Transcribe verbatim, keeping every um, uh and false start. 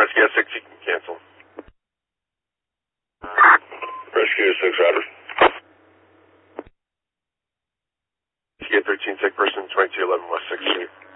Rescue six, you can cancel. Rescue six, Roger. Rescue thirteen, sick person, twenty-two eleven West sixth Street.